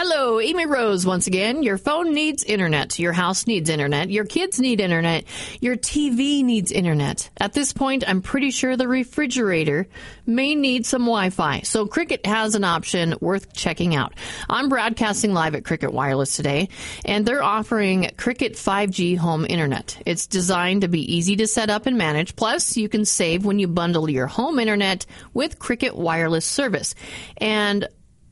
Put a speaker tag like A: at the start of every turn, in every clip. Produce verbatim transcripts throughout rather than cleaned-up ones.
A: Hello, Amy Rose once again. Your phone needs internet. Your house needs internet. Your kids need internet. Your T V needs internet. At this point, I'm pretty sure the refrigerator may need some Wi-Fi. So Cricket has an option worth checking out. I'm broadcasting live at Cricket Wireless today, and they're offering Cricket five G home internet. It's designed to be easy to set up and manage. Plus, you can save when you bundle your home internet with Cricket Wireless service. And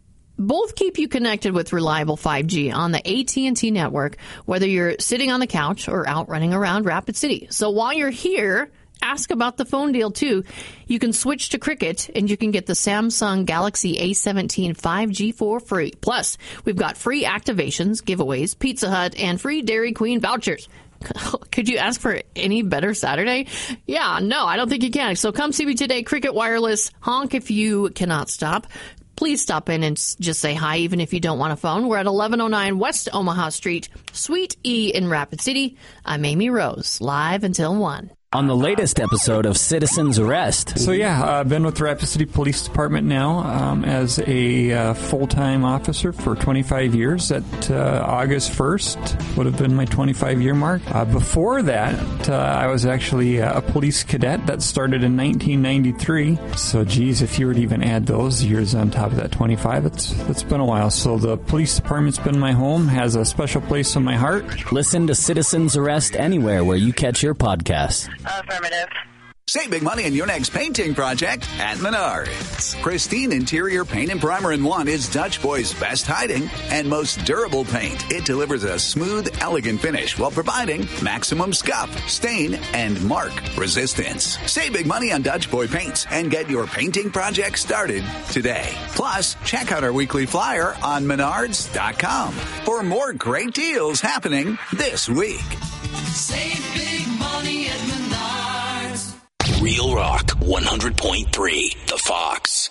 A: both keep you connected with reliable five G on the A T and T network, whether you're sitting on the couch or out running around Rapid City. So while you're here, ask about the phone deal, too. You can switch to Cricket, and you can get the Samsung Galaxy A seventeen five G for free. Plus, we've got free activations, giveaways, Pizza Hut, and free Dairy Queen vouchers. Could you ask for any better Saturday? Yeah, no, I don't think you can. So come see me today, Cricket Wireless. Honk if you cannot stop. Please stop in and just say hi, even if you don't want a phone. We're at eleven oh nine West Omaha Street, Suite E in Rapid City. I'm Amy Rose, live until one.
B: On the latest episode of Citizen's Arrest.
C: So yeah, I've been with the Rapid City Police Department now um, as a uh, full-time officer for twenty-five years. At uh, August first would have been my twenty-five year mark. Uh, before that, uh, I was actually a police cadet that started in nineteen ninety-three. So geez, if you were to even add those years on top of that twenty-five, it's it's been a while. So the police department's been my home, has a special place in my heart.
B: Listen to Citizen's Arrest anywhere where you catch your podcasts.
D: Affirmative.
E: Save big money on your next painting project at Menards. Pristine interior paint and primer in one is Dutch Boy's best hiding and most durable paint. It delivers a smooth, elegant finish while providing maximum scuff, stain, and mark resistance. Save big money on Dutch Boy paints and get your painting project started today. Plus, check out our weekly flyer on Menards dot com for more great deals happening this week.
F: Save big money at Menards.
G: Real Rock one hundred point three, The Fox.